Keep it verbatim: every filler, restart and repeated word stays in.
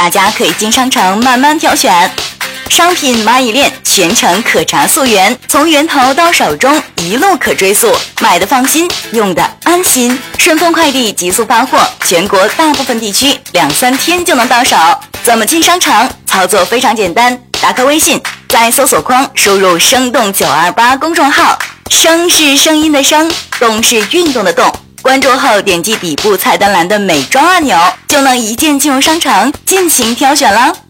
大家可以进商城慢慢挑选。商品蚂蚁链全程可查溯源，从源头到手中一路可追溯，买的放心，用的安心。顺丰快递极速发货，全国大部分地区两三天就能到手。怎么进商城？操作非常简单，打开微信，在搜索框输入生动九二八公众号，声是声音的声，动是运动的动。关注后点击底部菜单栏的美妆按钮，就能一键进入商城进行挑选了。